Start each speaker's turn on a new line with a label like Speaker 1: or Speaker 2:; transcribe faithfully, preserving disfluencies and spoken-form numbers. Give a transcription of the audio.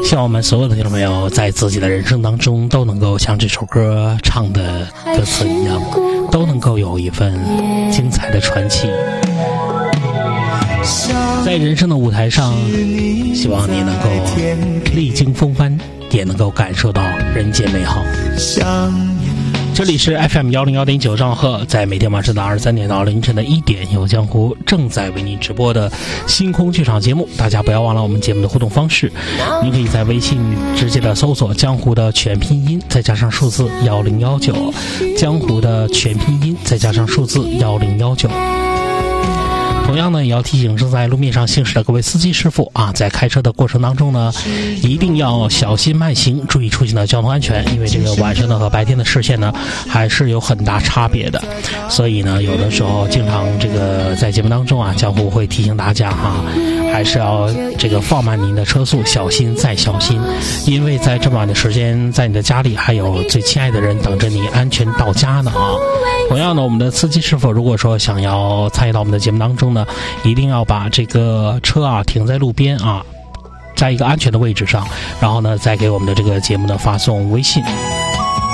Speaker 1: 希望我们所有的听众朋友在自己的人生当中都能够像这首歌唱的歌词一样，都能够有一份精彩的传奇。在人生的舞台上，希望你能够历经风帆，也能够感受到人间美好。这里是 F M 一零一点九兆赫，在每天晚上的二十三点到凌晨的一点，有江湖正在为你直播的星空剧场节目。大家不要忘了我们节目的互动方式，您可以在微信直接的搜索江湖的全拼音再加上数字一零一九，江湖的全拼音再加上数字一零一九。同样呢，也要提醒正在路面上行驶的各位司机师傅啊，在开车的过程当中呢，一定要小心慢行，注意出行的交通安全。因为这个晚上的和白天的视线呢，还是有很大差别的。所以呢，有的时候经常这个在节目当中啊，江湖会提醒大家哈，还是要这个放慢您的车速，小心再小心。因为在这么晚的时间，在你的家里还有最亲爱的人等着你安全到家呢啊。同样呢，我们的司机师傅如果说想要参与到我们的节目当中呢，一定要把这个车啊停在路边啊，在一个安全的位置上，然后呢再给我们的这个节目呢发送微信。